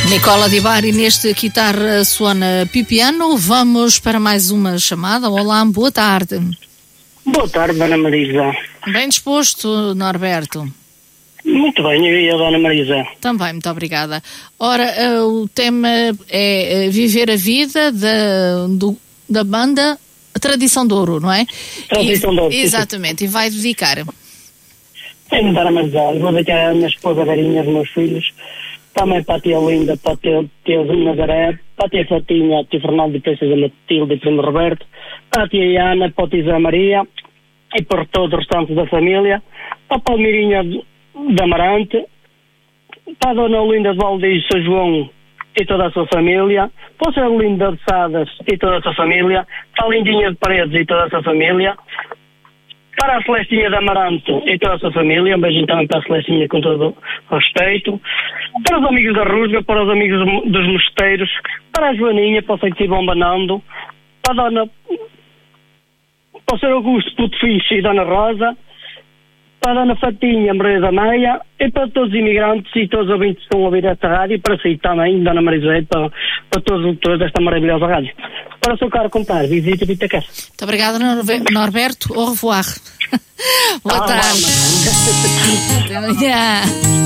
Nicola Di Bari neste guitarra suona pipiano. Vamos para mais uma chamada. Olá, boa tarde. Boa tarde, Dona Marisa. Bem disposto, Norberto? Muito bem, eu e a Dona Marisa. Também, muito obrigada. Ora, o tema é viver a vida da banda Tradição de Ouro, não é? Tradição de Ouro. Exatamente, e vai dedicar. Sim, Dona Marisa, vou dedicar a minha esposa Verinha, os meus filhos, também para a tia Linda, para a tia Nazaré, para a tia Fatinha, a tia Fernando, Princesa Matilde e Primo Roberto, para a tia Ana, para a tia Zé Maria e para todos os restantes da família, para a Palmeirinha de Amarante, para a Dona Olinda de Valdir São João e toda a sua família, para a Sra. Linda de Sadas e toda a sua família, para a Lindinha de Paredes e toda a sua família, para a Celestinha de Amarante e toda a sua família, um beijinho também para a Celestinha com todo o respeito, para os amigos da Rusga, para os amigos dos mosteiros, para a Joaninha, para o Sr. Bombanando, para o Sr. Augusto Puto Fixe e Dona Rosa, para a Dona Fatinha Maria da Meia e para todos os imigrantes e todos os ouvintes que estão a ouvir esta rádio, e para si também, Dona Marisé, para todos os locutores desta maravilhosa rádio. Para o seu caro compadre, visita Vitacast. Muito obrigada, Norberto. Au revoir. Boa tarde. Até amanhã.